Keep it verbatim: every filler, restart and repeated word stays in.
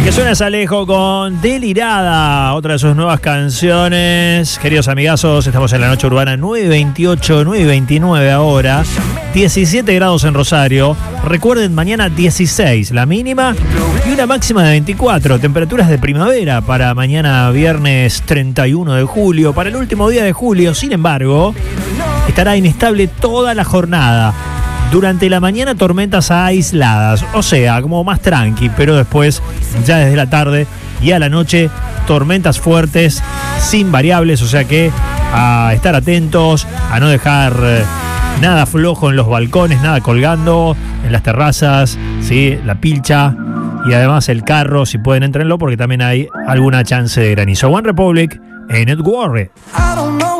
Que suena Alejo con Delirada, otra de sus nuevas canciones. Queridos amigazos, estamos en la noche urbana, nueve veintiocho, nueve veintinueve ahora, diecisiete grados en Rosario. Recuerden, mañana dieciséis la mínima y una máxima de veinticuatro. Temperaturas de primavera para mañana viernes treinta y uno de julio. Para el último día de julio, sin embargo, estará inestable toda la jornada. Durante la mañana tormentas aisladas, o sea, como más tranqui, pero después, ya desde la tarde y a la noche, tormentas fuertes, sin variables, o sea que a estar atentos, a no dejar eh, nada flojo en los balcones, nada colgando, en las terrazas, ¿sí? La pilcha y además el carro, si pueden entrenlo, porque también hay alguna chance de granizo. One Republic en Network.